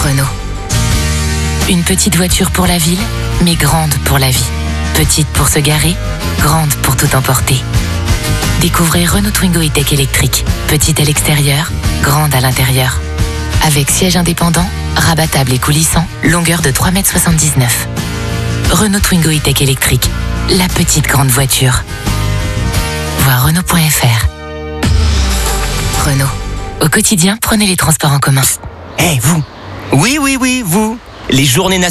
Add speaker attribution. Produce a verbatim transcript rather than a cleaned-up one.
Speaker 1: Renault. Une petite voiture pour la ville, mais grande pour la vie. Petite pour se garer, grande pour tout emporter. Découvrez Renault Twingo E-Tech électrique. Petite à l'extérieur, grande à l'intérieur. Avec siège indépendant, rabattable et coulissant, longueur de trois mètres soixante-dix-neuf. Renault Twingo E-Tech électrique, la petite grande voiture. Voir Renault point F R. Renault. Au quotidien, prenez les transports en commun.
Speaker 2: Eh, hey, vous! Oui, oui, oui, vous! Les journées nationales